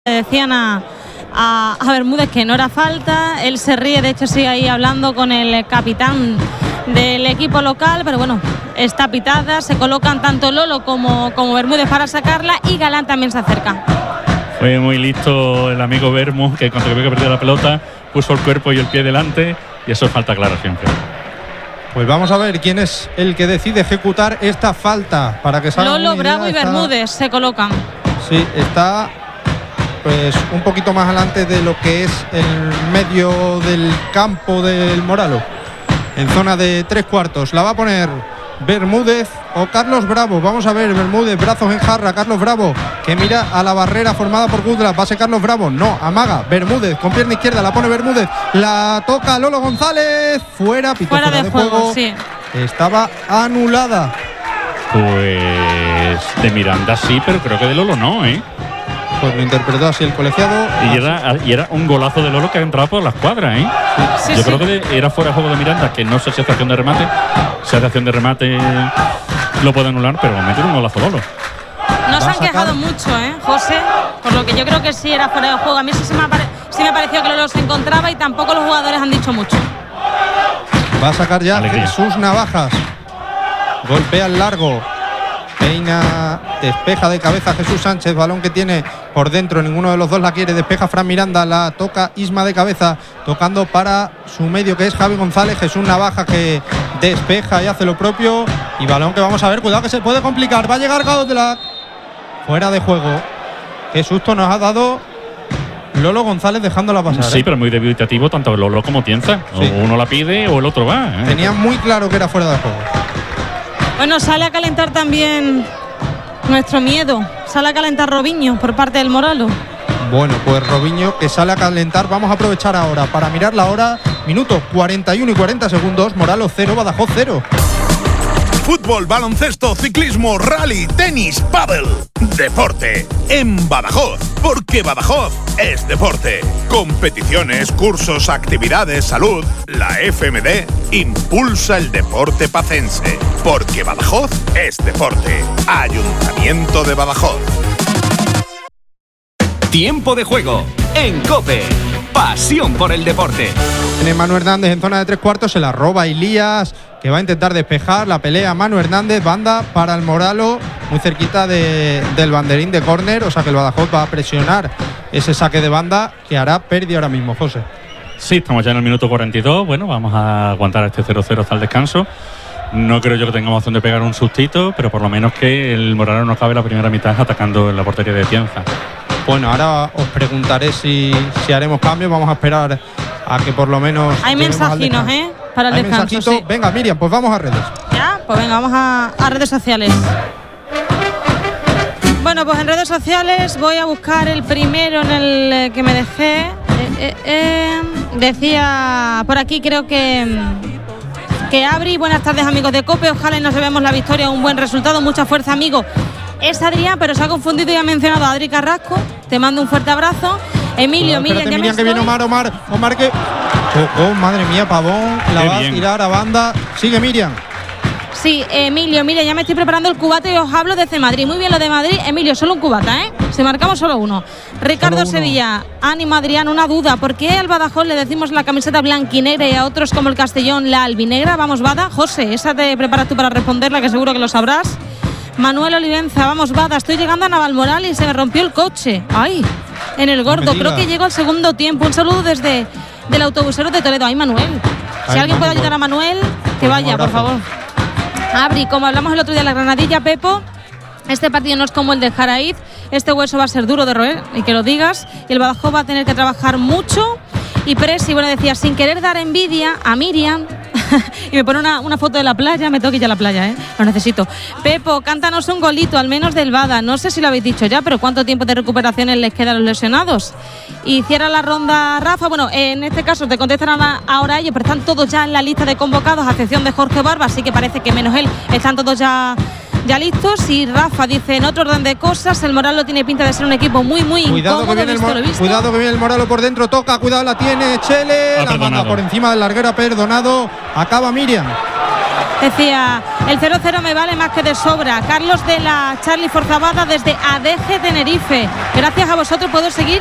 decían a Bermúdez que no era falta. Él se ríe, de hecho sigue ahí hablando con el capitán del equipo local, pero bueno, está pitada. Se colocan tanto Lolo como Bermúdez para sacarla, y Galán también se acerca. Fue muy listo el amigo Bermú, que cuando vio que perdía la pelota puso el cuerpo y el pie delante, y eso es falta clara siempre. Pues vamos a ver quién es el que decide ejecutar esta falta para que salga. Lolo, Bravo y Bermúdez se colocan. Sí, está pues un poquito más adelante de lo que es el medio del campo del Moralo, en zona de 3/4. La va a poner Bermúdez o Carlos Bravo. Vamos a ver, Bermúdez, brazos en jarra. Carlos Bravo, que mira a la barrera formada por Gudla. Pase Carlos Bravo, no, amaga. Bermúdez con pierna izquierda, la pone Bermúdez, la toca Lolo González. Fuera, pitó fuera de juego. Sí. Estaba anulada. Pues de Miranda sí, pero creo que de Lolo no, ¿eh? Pues lo interpretó así el colegiado. Y era un golazo de Lolo que ha entrado por la escuadra, ¿eh? Sí, yo creo que era fuera de juego de Miranda, que no sé si hace acción de remate. Si hace acción de remate lo puede anular, pero mete un golazo Lolo. No se han quejado mucho, José, por lo que yo creo que sí era fuera de juego. A mí sí me pareció que Lolo se encontraba, y tampoco los jugadores han dicho mucho. Va a sacar ya Jesús Navajas. Golpea el largo. Peina, despeja de cabeza Jesús Sánchez, balón que tiene por dentro, ninguno de los dos la quiere, despeja Fran Miranda, la toca Isma de cabeza, tocando para su medio que es Javi González. Jesús Navaja que despeja y hace lo propio, y balón que vamos a ver, cuidado que se puede complicar, va a llegar Gaudelac, fuera de juego. Qué susto nos ha dado Lolo González dejándola pasar. Sí, pero muy dubitativo tanto Lolo como Tienza, sí. Uno la pide o el otro va, Tenía muy claro que era fuera de juego. Bueno, sale a calentar también nuestro miedo. Sale a calentar Robinho por parte del Moralo. Bueno, pues Robinho que sale a calentar. Vamos a aprovechar ahora para mirar la hora. Minutos 41 y 40 segundos. Moralo 0, Badajoz 0. Fútbol, baloncesto, ciclismo, rally, tenis, pádel. Deporte en Badajoz, porque Badajoz es deporte. Competiciones, cursos, actividades, salud. La FMD impulsa el deporte pacense, porque Badajoz es deporte. Ayuntamiento de Badajoz. Tiempo de juego en COPE. Pasión por el deporte. Tiene Manu Hernández en zona de 3/4, se la roba Ilías, que va a intentar despejar, la pelea Manu Hernández, banda para el Moralo, muy cerquita del banderín de córner, o sea que el Badajoz va a presionar ese saque de banda que hará pérdida ahora mismo, José. Sí, estamos ya en el minuto 42, bueno, vamos a aguantar este 0-0 hasta el descanso. No creo yo que tengamos opción de pegar un sustito, pero por lo menos que el Moralo no acabe la primera mitad atacando en la portería de Tienza. Bueno, ahora os preguntaré si haremos cambios. Vamos a esperar a que por lo menos... Hay mensajinos, para el descanso. Sí. Venga, Miriam, pues vamos a redes. Ya, pues venga, vamos a redes sociales. Bueno, pues en redes sociales voy a buscar el primero en el que me dejé. Decía por aquí, creo que Abri, buenas tardes amigos de COPE, ojalá y nos llevemos la victoria, un buen resultado, mucha fuerza amigo. Es Adrián, pero se ha confundido y ha mencionado a Adri Carrasco. Te mando un fuerte abrazo. Emilio, Miriam, ya Miriam, que viene Omar que chocó, madre mía, Pavón, la va a tirar a banda. Sigue Miriam. Sí, Emilio, mira, ya me estoy preparando el cubata y os hablo desde Madrid. Muy bien lo de Madrid. Emilio, solo un cubata, Si marcamos solo uno. Ricardo Sevilla, ánimo Adrián, una duda. ¿Por qué al Badajoz le decimos la camiseta blanquinegra y a otros como el Castellón la albinegra? Vamos, Bada. José, esa te preparas tú para responderla, que seguro que lo sabrás. Manuel Olivenza, vamos Bada, estoy llegando a Navalmoral y se me rompió el coche. ¡Ay! En el Gordo, creo que llego al segundo tiempo. Un saludo desde del autobusero de Toledo. ¡Ay, Manuel! Si alguien puede ayudar a Manuel, que vaya, por favor. Abri, como hablamos el otro día en la Granadilla, Pepo, este partido no es como el de Jaraíz. Este hueso va a ser duro de roer, y que lo digas. Y el Badajoz va a tener que trabajar mucho. Y Presi, bueno, decía, sin querer dar envidia a Miriam, y me pone una foto de la playa, me tengo que ir a la playa, lo necesito. Pepo, cántanos un golito, al menos del Bada, no sé si lo habéis dicho ya, pero ¿cuánto tiempo de recuperaciones les queda a los lesionados? Y cierra la ronda Rafa, bueno, en este caso te contestan ahora ellos, pero están todos ya en la lista de convocados, a excepción de Jorge Barba, así que parece que menos él, están todos ya listos. Y Rafa dice, en otro orden de cosas, el Moralo tiene pinta de ser un equipo muy cuidado incómodo, cuidado que viene el Moralo por dentro, toca, cuidado, la tiene Chele, la manda por encima del larguero, perdonado, acaba Miriam. Decía, el 0-0 me vale más que de sobra. Carlos de la Charlie Forzabada desde Adeje, Tenerife. Gracias a vosotros puedo seguir